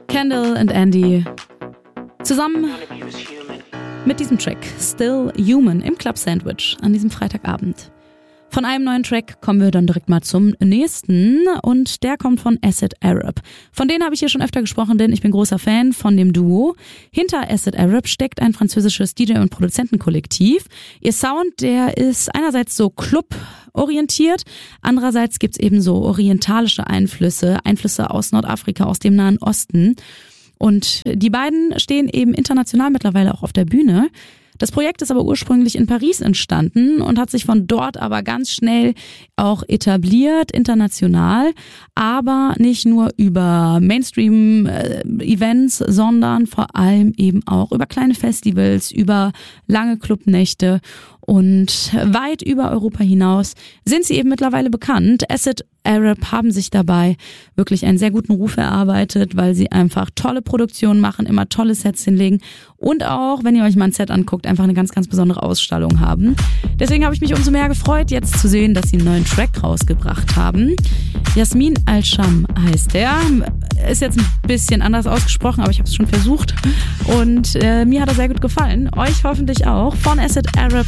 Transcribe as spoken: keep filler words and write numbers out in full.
Kendall and Andy zusammen mit diesem Track Still Human im Club Sandwich an diesem Freitagabend. Von einem neuen Track kommen wir dann direkt mal zum nächsten und der kommt von Acid Arab. Von denen habe ich hier schon öfter gesprochen, denn ich bin großer Fan von dem Duo. Hinter Acid Arab steckt ein französisches D J- und Produzentenkollektiv. Ihr Sound, der ist einerseits so Club-orientiert, andererseits gibt's eben so orientalische Einflüsse, Einflüsse aus Nordafrika, aus dem Nahen Osten. Und die beiden stehen eben international mittlerweile auch auf der Bühne. Das Projekt ist aber ursprünglich in Paris entstanden und hat sich von dort aber ganz schnell auch etabliert, international, aber nicht nur über Mainstream-Events, sondern vor allem eben auch über kleine Festivals, über lange Clubnächte und weit über Europa hinaus sind sie eben mittlerweile bekannt. Acid Arab haben sich dabei wirklich einen sehr guten Ruf erarbeitet, weil sie einfach tolle Produktionen machen, immer tolle Sets hinlegen und auch, wenn ihr euch mal ein Set anguckt, einfach eine ganz, ganz besondere Ausstrahlung haben. Deswegen habe ich mich umso mehr gefreut, jetzt zu sehen, dass sie einen neuen Track rausgebracht haben. Yasmin Al-Sham heißt der. Ist jetzt ein bisschen anders ausgesprochen, aber ich habe es schon versucht und äh, mir hat er sehr gut gefallen. Euch hoffentlich auch. Von Acid Arab